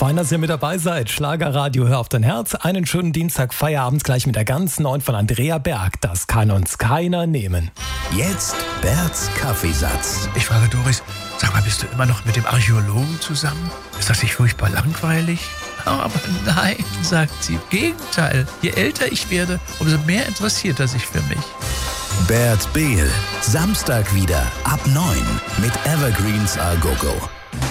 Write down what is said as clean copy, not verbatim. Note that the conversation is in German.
Fein, dass ihr mit dabei seid. Schlagerradio, hör auf dein Herz. Einen schönen Dienstag, Feierabend gleich mit der ganz neuen von Andrea Berg. Das kann uns keiner nehmen. Jetzt Berts Kaffeesatz. Ich frage Doris, sag mal, bist du immer noch mit dem Archäologen zusammen? Ist das nicht furchtbar langweilig? Aber nein, sagt sie, im Gegenteil. Je älter ich werde, umso mehr interessiert er sich für mich. Bert Behl, Samstag wieder ab 9 mit Evergreens A Go Go.